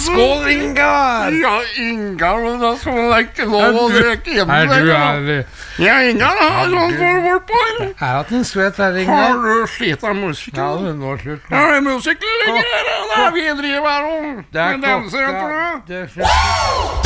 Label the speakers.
Speaker 1: Skål, Ingar!
Speaker 2: Ja, Ingar, men da skal man ikke lov å drikke hjemme.
Speaker 1: Er du ærlig?
Speaker 2: Ja, Ingar, har sånn for bort på.
Speaker 1: Jeg har hatt en skvett her,
Speaker 2: Har
Speaker 1: Ingar.
Speaker 2: du slitt av musikken?
Speaker 1: Ja, det er nå slutt.
Speaker 2: Ja, det er musikken ligger her, og det er vi driver her og
Speaker 1: Det er
Speaker 2: danser,
Speaker 1: klokka.
Speaker 2: tror du?
Speaker 1: Det er slutt.